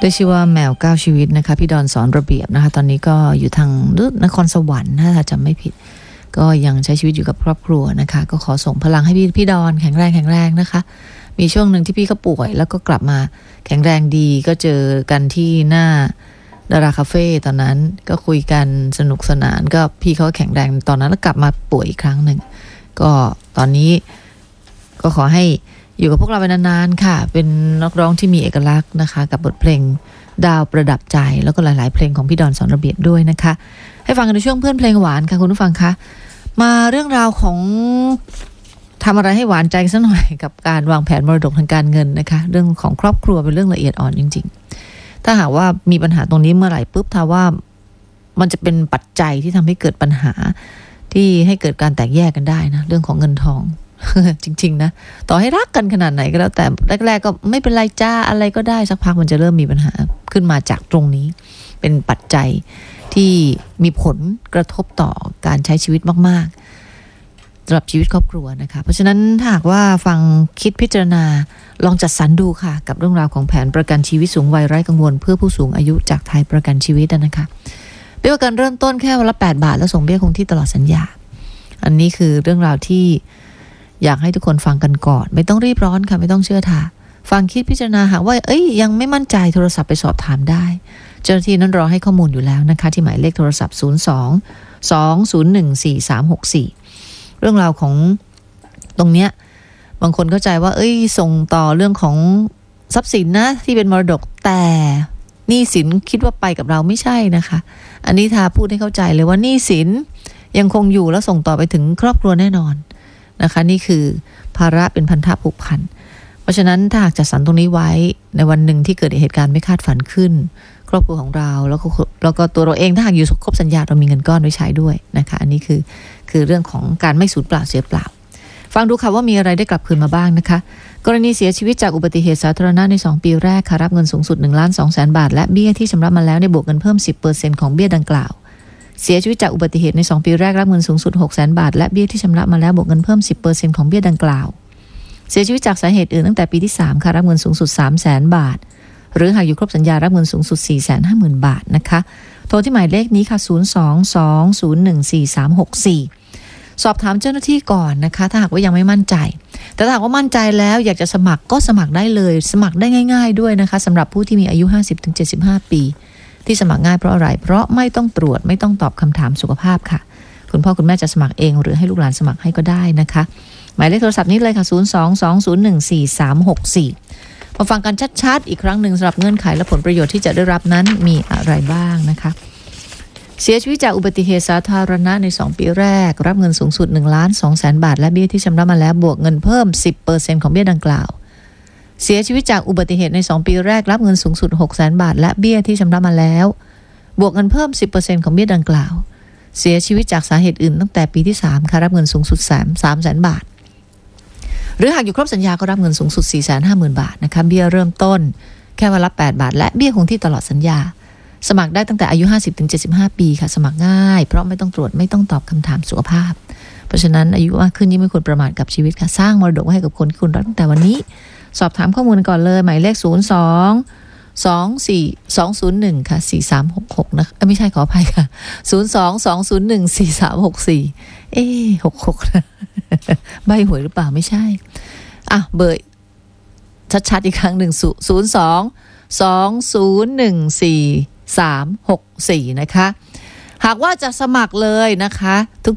ด้วยชื่อว่าแมว9ชีวิตนะคะพี่ดอนสอนระเบียบนะคะตอนนี้ก็อยู่ทางนครสวรรค์ถ้าจำไม่ผิดก็ยังใช้ชีวิตอยู่กับครอบครัวนะคะก็ขอส่งพลังให้พี่ดอนแข็งแรงนะคะมีช่วงหนึ่งที่พี่เขาป่วยแล้วก็กลับมาแข็งแรงดีก็เจอกันที่หน้าดาราคาเฟ่ตอนนั้นก็คุยกันสนุกสนานก็พี่เขาแข็งแรงตอนนั้นแล้วกลับมาป่วยอีกครั้งหนึ่งก็ตอนนี้ก็ขอให้อยู่กับพวกเราไปนานๆค่ะเป็นนักร้องที่มีเอกลักษณ์นะคะกับบทเพลงดาวประดับใจแล้วก็หลายๆเพลงของพี่ดอนสอนระเบียบด้วยนะคะให้ฟังกันในช่วงเพื่อนเพลงหวานค่ะคุณผู้ฟังคะมาเรื่องราวของทำอะไรให้หวานใจสักหน่อยกับการวางแผนมรดกทางการเงินนะคะเรื่องของครอบครัวเป็นเรื่องละเอียดอ่อนจริงๆถ้าหากว่ามีปัญหาตรงนี้เมื่อไหร่ปุ๊บถ้าว่ามันจะเป็นปัจจัยที่ทำให้เกิดปัญหาที่ให้เกิดการแตกแยกกันได้นะเรื่องของเงินทอง จริงๆนะต่อให้รักกันขนาดไหนก็แล้วแต่แรกๆก็ไม่เป็นไรจ้าอะไรก็ได้สักพักมันจะเริ่มมีปัญหาขึ้นมาจากตรงนี้เป็นปัจจัยที่มีผลกระทบต่อการใช้ชีวิตมากๆสำหรับชีวิตครอบครัวนะคะเพราะฉะนั้นถ้าหากว่าฟังคิดพิจารณาลองจัดสรรดูค่ะกับเรื่องราวของแผนประกันชีวิตสูงวัยไร้กังวลเพื่อผู้สูงอายุจากไทยประกันชีวิตนะคะเบี้ยประกันเริ่มต้นแค่วันละ8 บาทแล้วส่งเบี้ยคงที่ตลอดสัญญาอันนี้คือเรื่องราวที่อยากให้ทุกคนฟังกันก่อนไม่ต้องรีบร้อนค่ะไม่ต้องเชื่อท่าฟังคิดพิจารณาหากว่ายังไม่มั่นใจโทรศัพท์ไปสอบถามได้เจ้าหน้าที่นั้นรอให้ข้อมูลอยู่แล้วนะคะที่หมายเลขโทรศัพท์02-201-4364เรื่องราวของตรงเนี้ยบางคนเข้าใจว่าส่งต่อเรื่องของทรัพย์สินนะที่เป็นมรดกแต่หนี้สินคิดว่าไปกับเราไม่ใช่นะคะอันนี้ทาพูดให้เข้าใจเลยว่าหนี้สินยังคงอยู่แล้วส่งต่อไปถึงครอบครัวแน่นอนนะคะนี่คือภาระเป็นพันธะผูกพันเพราะฉะนั้นถ้าหากจัดสรรตรงนี้ไว้ในวันหนึ่งที่เกิดเหตุการณ์ไม่คาดฝันขึ้นครอบครัวของเราแล้วก็ตัวเราเองถ้าหากอยู่ครบสัญญาเรามีเงินก้อนไว้ใช้ด้วยนะคะอันนี้คือเรื่องของการไม่สูญเปล่าเสียเปล่าฟังดูค่ะว่ามีอะไรได้กลับคืนมาบ้างนะคะกรณีเสียชีวิตจากอุบัติเหตุสาธารณะใน2 ปีแรกค่ะรับเงินสูงสุด 1,200,000 บาทและเบี้ยที่ชำระมาแล้วได้บวกเงินเพิ่ม 10% ของเบี้ยดังกล่าวเสียชีวิตจากอุบัติเหตุใน2 ปีแรกรับเงินสูงสุด 600,000 บาทและเบี้ยที่ชำระมาแล้วบวกเงินเพิ่ม 10% ของเบี้ยดังกล่าวเสียชีวิตจากสาเหตุอื่นตั้งแต่ปีที่3ค่ะรับเงินสูงสุด 300,000 บาทหรือหากอยู่ครบสัญญารับเงินสูงสุด 450,000 บาทนะคะโทรที่หมายเลขนี้ค่ะ02-201-4364สอบถามเจ้าหน้าที่ก่อนนะคะถ้าหากว่ายังไม่มั่นใจแต่ถ้าหากว่ามั่นใจแล้วอยากจะสมัครก็สมัครได้เลยสมัครได้ง่ายๆด้วยนะคะสำหรับผู้ที่มีอายุ 50-75 ปีที่สมัครง่ายเพราะอะไรเพราะไม่ต้องตรวจไม่ต้องตอบคำถามสุขภาพค่ะคุณพ่อคุณแม่จะสมัครเองหรือให้ลูกหลานสมัครให้ก็ได้นะคะหมายเลขโทรศัพท์นี้เลยค่ะ02-201-4364มาฟังกันชัดๆอีกครั้งหนึ่งสำหรับเงื่อนไขและผลประโยชน์ที่จะได้รับนั้นมีอะไรบ้างนะคะเสียชีวิตจากอุบัติเหตุสาธารณะใน2 ปีแรกรับเงินสูงสุด 1,200,000 บาทและเบี้ยที่ชำระมาแล้วบวกเงินเพิ่ม 10% ของเบี้ยดังกล่าวเสียชีวิตจากอุบัติเหตุใน2 ปีแรกรับเงินสูงสุด 600,000 บาทและเบี้ยที่ชำระมาแล้วบวกเงินเพิ่ม 10% ของเบี้ยดังกล่าวเสียชีวิตจากสาเหตุอื่นตั้งแต่ปีที่3ค่ะรับเงินสูงสุด 300,000 บาทหรือหากอยู่ครบสัญญาก็รับเงินสูงสุด 450,000 บาทนะคะเบี้ยเริ่มต้นแค่วันละ8 บาทและเบี้ยคงที่ตลอดสัญญาสมัครได้ตั้งแต่อายุ 50-75 ปีค่ะสมัครง่ายเพราะไม่ต้องตรวจไม่ต้องตอบคำถามสุขภาพเพราะฉะนั้นอายุมากขึ้นยิ่งไม่ควรประมาทกับชีวิตค่ะสร้างมรดกให้กับคนที่คุณรักตั้งแต่วันนี้สอบถามข้อมูลก่อนเลยหมายเลข02-201ค่ะ4366นะไม่ใช่ขออภัยค่ะ02-201-4364 66นะใบหวยหรือเปล่าไม่ใช่เบอร์ชัดๆอีกครั้งหนึ่ง02-201-4364นะคะหากว่าจะสมัครเลยนะคะ